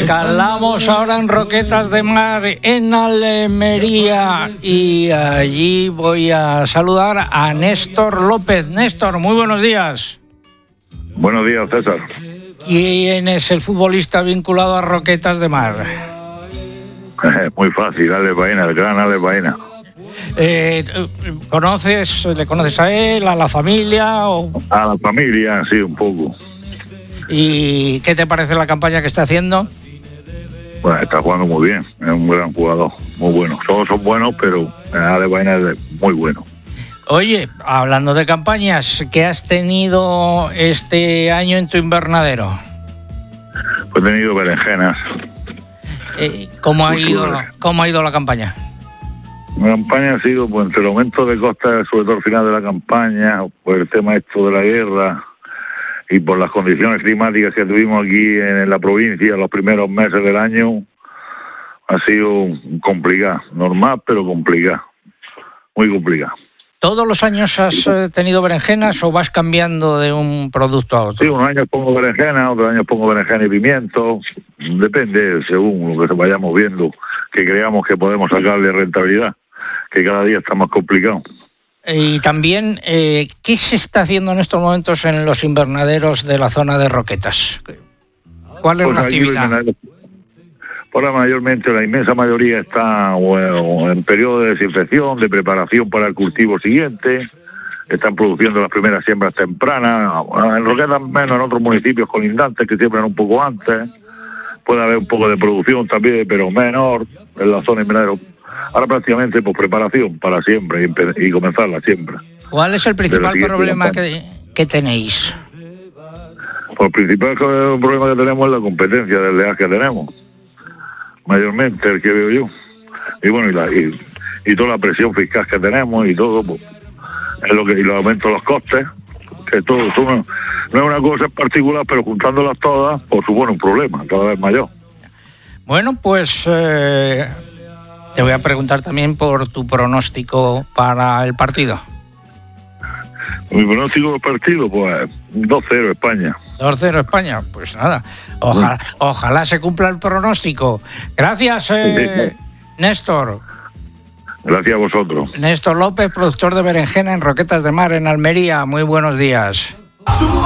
Calamos ahora en Roquetas de Mar, en Almería, y allí voy a saludar a Néstor López. Néstor, muy buenos días. Buenos días, César. ¿Quién es el futbolista vinculado a Roquetas de Mar? Muy fácil, Alex Baena, el gran Alex Baena. ¿Le conoces a él, a la familia? A la familia, sí, un poco. ¿Y qué te parece la campaña que está haciendo? Bueno, está jugando muy bien, es un gran jugador, muy bueno. Todos son buenos, pero Alex Baena es muy bueno. Oye, hablando de campañas, ¿qué has tenido este año en tu invernadero? Pues he tenido berenjenas. ¿Cómo ha ido la campaña? La campaña ha sido, pues, entre el aumento de costas, sobre todo al final de la campaña, por el tema esto de la guerra y por las condiciones climáticas que tuvimos aquí en la provincia los primeros meses del año, ha sido complicado, normal pero complicado, muy complicado. ¿Todos los años has tenido berenjenas o vas cambiando de un producto a otro? Sí, unos años pongo berenjena, otros años pongo berenjena y pimiento, depende según lo que vayamos viendo, que creamos que podemos sacarle rentabilidad, que cada día está más complicado. Y también, ¿qué se está haciendo en estos momentos en los invernaderos de la zona de Roquetas? ¿Cuál es la actividad? Ahora mayormente, la inmensa mayoría está en periodo de desinfección, de preparación para el cultivo siguiente. Están produciendo las primeras siembras tempranas. En Roquetas menos, en otros municipios colindantes que siembran un poco antes. Puede haber un poco de producción también, pero menor en la zona invernadero. Ahora prácticamente por preparación para siembra y comenzar la siembra. ¿Cuál es el principal problema que tenéis? Pues el principal problema que tenemos es la competencia del leal que tenemos. Mayormente el que veo yo. Y bueno, y toda la presión fiscal que tenemos y todo, pues, es lo que, y los aumentos de los costes, que todo eso no es una cosa en particular, pero juntándolas todas, pues supone un problema cada vez mayor. Bueno, pues te voy a preguntar también por tu pronóstico para el partido. Mi pronóstico del partido, pues 2-0 España. 2-0 España, pues nada, ojalá se cumpla el pronóstico. Gracias, Néstor. Gracias a vosotros. Néstor López, productor de berenjena en Roquetas de Mar, en Almería. Muy buenos días.